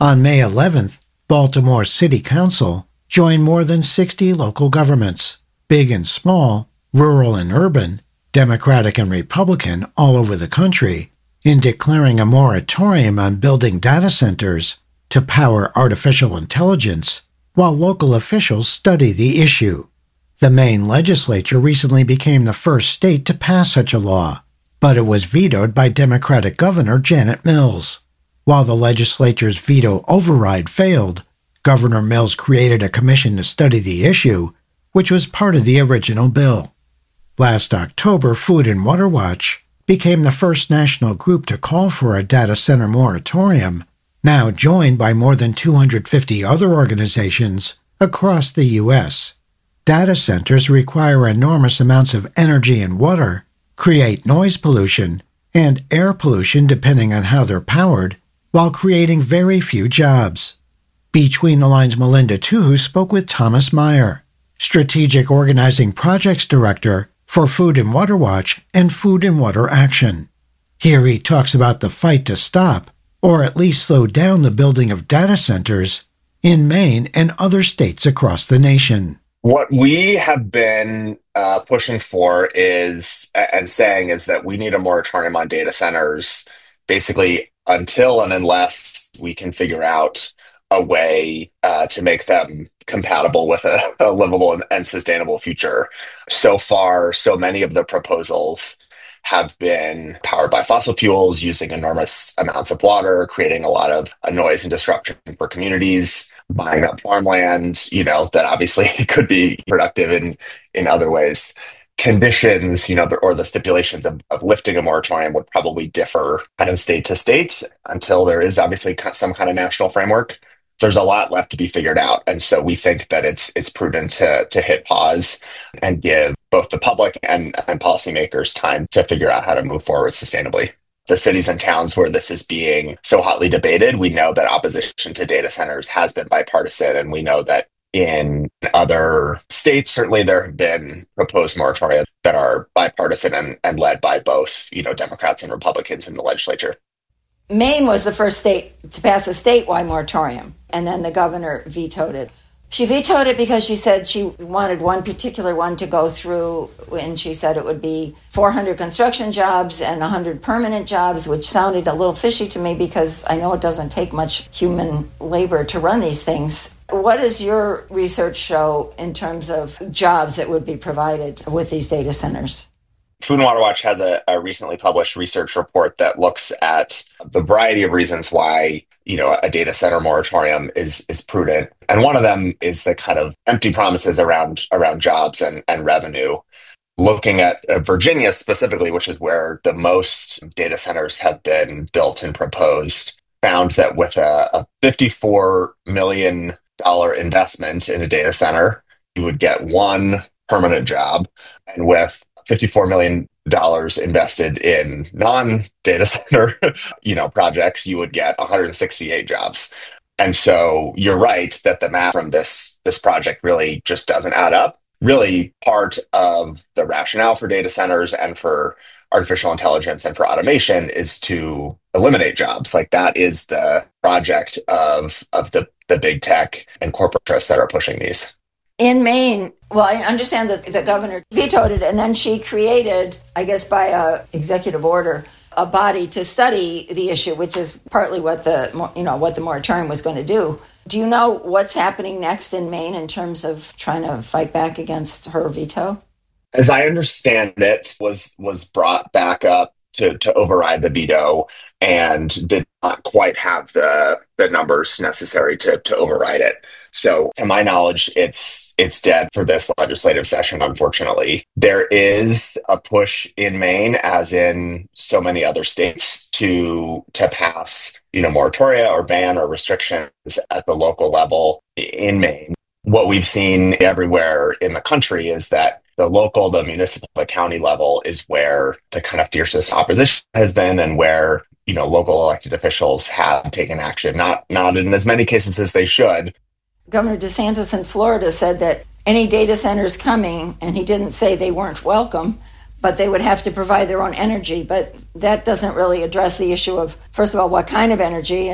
On May 11th, Baltimore City Council joined more than 60 local governments, big and small, rural and urban, Democratic and Republican all over the country, in declaring a moratorium on building data centers to power artificial intelligence while local officials study the issue. The Maine legislature recently became the first state to pass such a law, but it was vetoed by Democratic Governor Janet Mills. While the legislature's veto override failed, Governor Mills created a commission to study the issue, which was part of the original bill. Last October, Food and Water Watch became the first national group to call for a data center moratorium, now joined by more than 250 other organizations across the U.S. Data centers require enormous amounts of energy and water, create noise pollution and air pollution depending on how they're powered, while creating very few jobs. Between the Lines' Melinda Tuhu spoke with Thomas Meyer, Strategic Organizing Projects Director for Food and Water Watch and Food and Water Action. Here he talks about the fight to stop, or at least slow down, the building of data centers in Maine and other states across the nation. What we have been pushing for is, and saying, is that we need a moratorium on data centers, basically until and unless we can figure out a way to make them compatible with a livable and sustainable future. So far, so many of the proposals have been powered by fossil fuels, using enormous amounts of water, creating a lot of noise and disruption for communities, buying up farmland, that obviously could be productive in other ways. Conditions, or the stipulations of lifting a moratorium would probably differ kind of state to state until there is obviously some kind of national framework. There's a lot left to be figured out. And so we think that it's prudent to hit pause and give both the public and policymakers time to figure out how to move forward sustainably. The cities and towns where this is being so hotly debated, we know that opposition to data centers has been bipartisan. And we know that in other states, certainly there have been proposed moratoria that are bipartisan and led by both, Democrats and Republicans in the legislature. Maine was the first state to pass a statewide moratorium, and then the governor vetoed it. She vetoed it because she said she wanted one particular one to go through, and she said it would be 400 construction jobs and 100 permanent jobs, which sounded a little fishy to me because I know it doesn't take much human labor to run these things. What does your research show in terms of jobs that would be provided with these data centers? Food and Water Watch has a recently published research report that looks at the variety of reasons why, a data center moratorium is prudent. And one of them is the kind of empty promises around jobs and revenue. Looking at Virginia specifically, which is where the most data centers have been built and proposed, found that with a $54 million investment in a data center, you would get one permanent job. And with $54 million invested in non-data center, projects, you would get 168 jobs. And so you're right that the math from this project really just doesn't add up. Really, part of the rationale for data centers and for artificial intelligence and for automation is to eliminate jobs. Like, that is the project of the big tech and corporate interests that are pushing these. In Maine, well, I understand that the governor vetoed it, and then she created, I guess by a executive order, a body to study the issue, which is partly what the moratorium was going to do. Do you know what's happening next in Maine in terms of trying to fight back against her veto? As I understand it, was brought back up to override the veto and did not quite have the numbers necessary to override it. So to my knowledge, it's dead for this legislative session, unfortunately. There is a push in Maine, as in so many other states, to pass, moratoria or ban or restrictions at the local level in Maine. What we've seen everywhere in the country is that the municipal, the county level is where the kind of fiercest opposition has been, and where, local elected officials have taken action, not in as many cases as they should. Governor DeSantis in Florida said that any data centers coming, and he didn't say they weren't welcome, but they would have to provide their own energy. But that doesn't really address the issue of, first of all, what kind of energy, and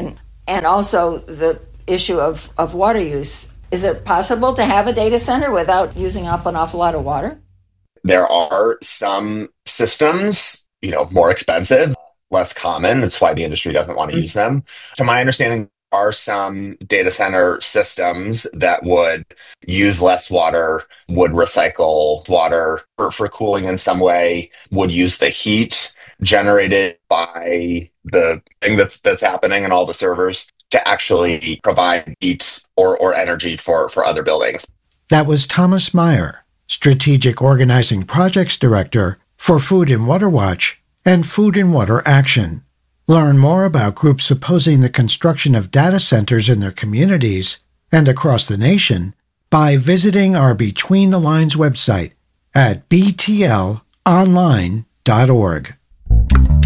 and also the issue of water use. Is it possible to have a data center without using up an awful lot of water? There are some systems, more expensive, less common. That's why the industry doesn't want to use them. To my understanding, there are some data center systems that would use less water, would recycle water for cooling in some way, would use the heat generated by the thing that's happening in all the servers to actually provide heat or energy for other buildings. That was Thomas Meyer, Strategic Organizing Projects Director for Food and Water Watch and Food and Water Action. Learn more about groups opposing the construction of data centers in their communities and across the nation by visiting our Between the Lines website at btlonline.org.